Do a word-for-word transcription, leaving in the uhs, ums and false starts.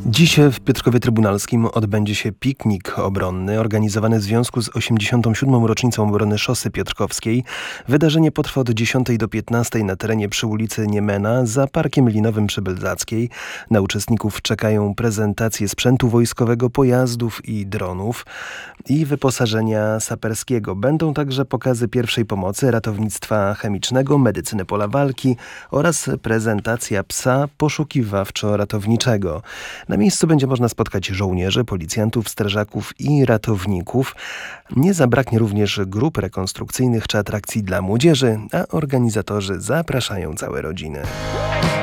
Dziś w Piotrkowie Trybunalskim odbędzie się piknik obronny organizowany w związku z osiemdziesiątą siódmą rocznicą obrony Szosy Piotrkowskiej. Wydarzenie potrwa od dziesiątej do piętnastej na terenie przy ulicy Niemena za Parkiem Linowym przy Bylzackiej. Na uczestników czekają prezentacje sprzętu wojskowego, pojazdów i dronów i wyposażenia saperskiego. Będą także pokazy pierwszej pomocy, ratownictwa chemicznego, medycyny pola walki oraz prezentacja psa poszukiwawczo-ratowniczego. Na miejscu będzie można spotkać żołnierzy, policjantów, strażaków i ratowników. Nie zabraknie również grup rekonstrukcyjnych czy atrakcji dla młodzieży, a organizatorzy zapraszają całe rodziny.